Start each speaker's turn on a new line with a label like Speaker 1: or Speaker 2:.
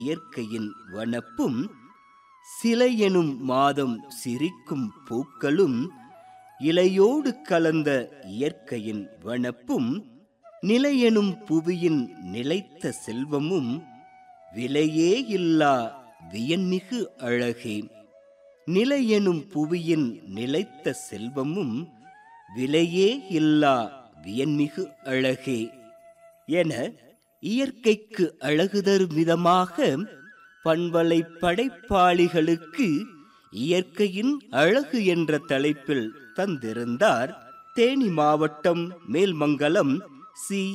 Speaker 1: இயற்கையின் வனப்பும், சிலையெனும் மாதம் சிரிக்கும் பூக்களும், இலையோடு கலந்த இயற்கையின் வனப்பும், நிலையெனும் புவியின் நிலைத்த செல்வமும், விலையே இல்லா வியன்மிகு அழகே. நிலையெனும் புவியின் நிலைத்த செல்வமும், விலையே இல்லா வியன்மிகு அழகே என இயற்கைக்கு அழகு தரும் விதமாக பண்பலை படைப்பாளிகளுக்கு இயற்கையின் அழகு என்ற தலைப்பில் தந்திருந்தார் தேனி மாவட்டம் மேல்மங்கலம் சி.